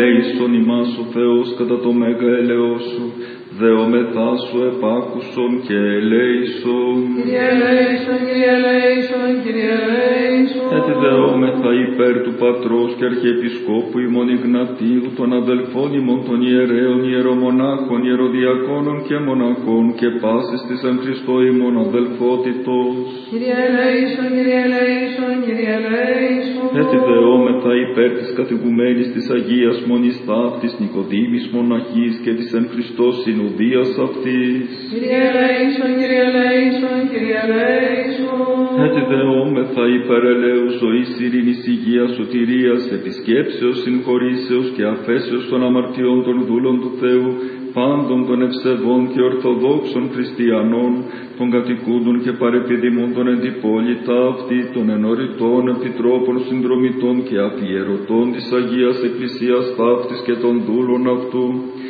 ελέησον ημάς ο Θεός κατά το μέγα έλεος σου, δεόμεθά σου επάκουσον και ελέησον. Κύριε ελέησον, Κύριε ελέησον, Κύριε ελέησον. Έτσι δεόμεθα υπέρ του Πατρός και Αρχιεπισκόπου ημών Ιγνατίου, των αδελφών ημών των ιερέων, ιερομονάχων, ιεροδιακόνων και μοναχών και πάσης της εν Χριστώ ημών αδελφότητος. Κύριε ελέησον, Κύριε ελέησον, Κύριε ελέησον. Έτσι δεόμεθα υπέρ της καθηγουμένης της Αγίας Μονής Ταύτης Νικοδήμης μοναχής και της εν Χριστώ συνουδίας αυτής. Κύριε ελέησον, Κύριε ελέησον, Κύριε ελέησον. Έτσι δεόμεθα υπέρ ελέου ζωής, ειρήνης, υγείας, σωτηρίας, επισκέψεως, συγχωρήσεως και αφέσεως των αμαρτιών των δούλων του Θεού, πάντων των ευσεβών και ορθοδόξων χριστιανών, των κατοικούντων και παρεπιδημών των εντυπόλητα αυτή, των ενωριτών επιτρόπων, συνδρομητών και αφιερωτών της Αγίας Εκκλησίας ταύτης και των δούλων αυτού,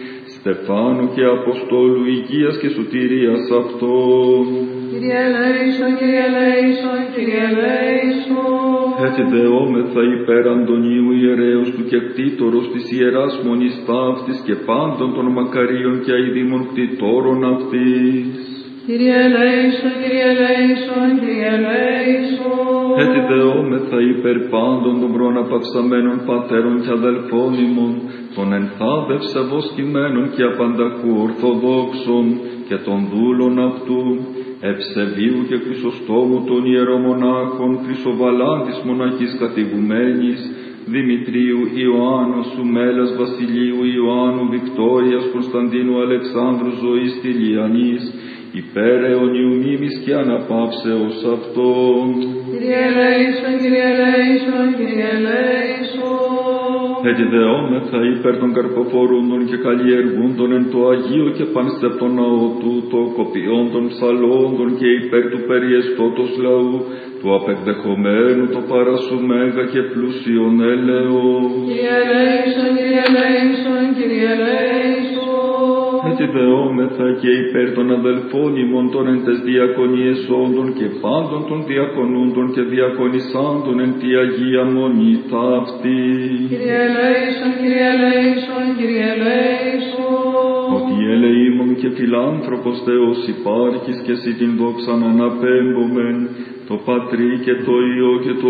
Στεφάνου και Αποστόλου, υγείας και σωτηρίας αυτών. Κύριε ελέησον, Κύριε ελέησον, Κύριε ελέησον. Έτσι δεόμεθα υπέρ Αντωνίου ιερέως του και κτήτορος της Ιεράς Μονής Ταύτης και πάντων των μακαρίων και αηδήμων κτητόρων αυτής. Κύριε ελέησον, Κύριε ελέησον, Κύριε ελέησον. Έτσι δεόμεθα υπέρ πάντων των προαναπαυσαμένων πατέρων και αδελφών ημών, των ενθάδευσε βοσκημένων και απανταχού ορθοδόξων και των δούλων αυτού, Ευσεβίου και Χρυσοστόμου των ιερομονάχων, Χρυσοβαλάντης μοναχής κατηγουμένης, Δημητρίου Ιωάννου Σουμέλας Βασιλείου Ιωάννου Βικτόριας Κωνσταντίνου Αλεξάνδρου Ζωής Τηλιανής, υπέρ αιωνίου μνήμης και αναπαύσεως αυτών. Κύριε ελέησον, Κύριε ελέησον, Κύριε ελέησον. Έτσι δεόμεθα υπέρ των καρποφορούντων και καλλιεργούντων εν το Αγίο και πανστεπτον ναό τούτο, κοπιών των ψαλόντων και υπέρ του περιεστώτος λαού, του απεκδεχομένου το παρασου μέγα και πλούσιον έλεος. Κύριε ελέησον, Κύριε ελέησον, Κύριε ελέησον. Έτσι δεόμεθα και υπέρ των αδελφών ημών των εν τες διακονίες όντων και πάντων των διακονούντων και διακονισάντων εν τη Αγία Μονή ταύτη. Κύριε ελέησον, Κύριε ελέησον, Κύριε ελέησον. Ότι ελεήμων και φιλάνθρωπος Θεός υπάρχεις και εσύ την δόξαν αναπέμπομεν, το Πατρί και το Υιό και το